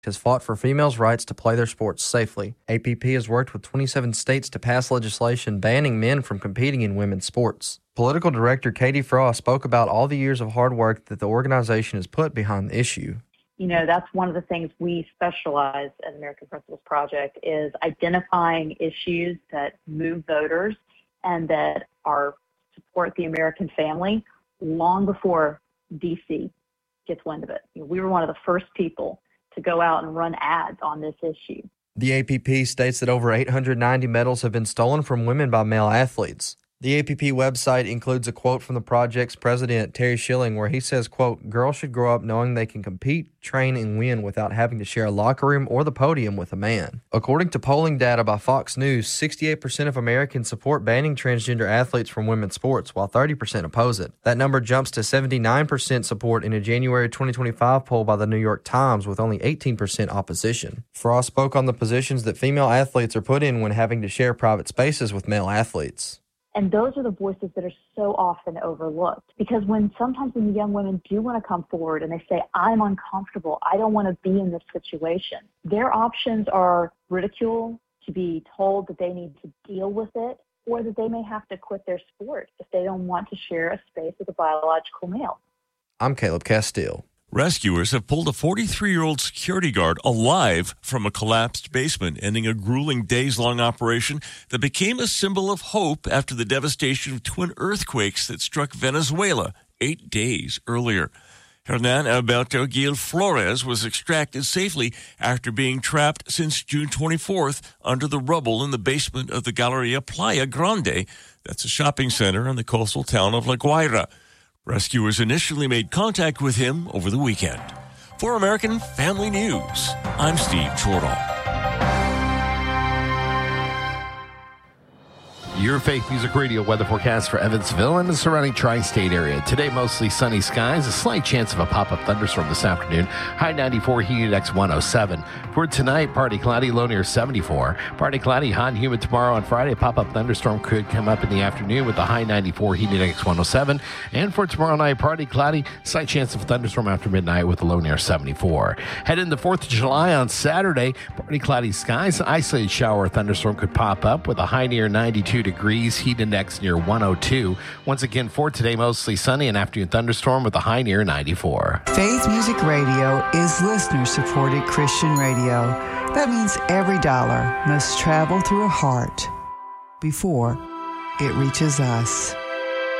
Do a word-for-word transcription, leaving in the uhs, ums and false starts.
has fought for females' rights to play their sports safely. A P P has worked with twenty-seven states to pass legislation banning men from competing in women's sports. Political Director Katie Frost spoke about all the years of hard work that the organization has put behind the issue. You know, that's one of the things we specialize at American Principles Project is identifying issues that move voters and that are support the American family long before D C gets wind of it. You know, we were one of the first people to go out and run ads on this issue. The A P P states that over eight hundred ninety medals have been stolen from women by male athletes. The A P P website includes a quote from the project's president, Terry Schilling, where he says, quote, "Girls should grow up knowing they can compete, train, and win without having to share a locker room or the podium with a man." According to polling data by Fox News, sixty-eight percent of Americans support banning transgender athletes from women's sports, while thirty percent oppose it. That number jumps to seventy-nine percent support in a January twenty twenty-five poll by the New York Times, with only eighteen percent opposition. Frost spoke on the positions that female athletes are put in when having to share private spaces with male athletes. And those are the voices that are so often overlooked, because when sometimes when the young women do want to come forward and they say, "I'm uncomfortable, I don't want to be in this situation," their options are ridicule, to be told that they need to deal with it, or that they may have to quit their sport if they don't want to share a space with a biological male. I'm Caleb Castile. Rescuers have pulled a forty-three-year-old security guard alive from a collapsed basement, ending a grueling days-long operation that became a symbol of hope after the devastation of twin earthquakes that struck Venezuela eight days earlier. Hernan Alberto Gil Flores was extracted safely after being trapped since June twenty-fourth under the rubble in the basement of the Galleria Playa Grande. That's a shopping center in the coastal town of La Guaira. Rescuers initially made contact with him over the weekend. For American Family News, I'm Steve Chordal. Your Faith Music Radio weather forecast for Evansville and the surrounding tri-state area. Today, mostly sunny skies, a slight chance of a pop-up thunderstorm this afternoon. High ninety-four, humid index one oh seven. For tonight, partly cloudy, low near seventy-four. Partly cloudy, hot and humid tomorrow on Friday. A pop-up thunderstorm could come up in the afternoon with a high ninety-four, humid index one oh seven. And for tomorrow night, partly cloudy, slight chance of a thunderstorm after midnight with a low near seventy-four. Head into the fourth of July on Saturday, partly cloudy skies. An isolated shower or thunderstorm could pop up with a high near ninety-two degrees, heat index near one oh two. Once again, for today, mostly sunny, an afternoon thunderstorm with a high near ninety-four. Faith Music Radio is listener-supported Christian radio. That means every dollar must travel through a heart before it reaches us.